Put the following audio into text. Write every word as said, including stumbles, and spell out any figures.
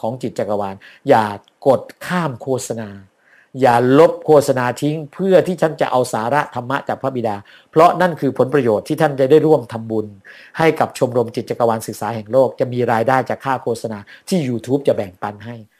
ของจิตจักรวาลอย่ากดข้ามโฆษณาอย่าลบโฆษณาทิ้งเพื่อที่ท่านจะเอาสาระธรรมะจากพระบิดาเพราะนั่นคือผลประโยชน์ที่ท่านจะได้ร่วมทำบุญให้กับชมรมจิตจักรวาลศึกษาแห่งโลกจะมีรายได้จากค่าโฆษณาที่ YouTube จะแบ่งปันให้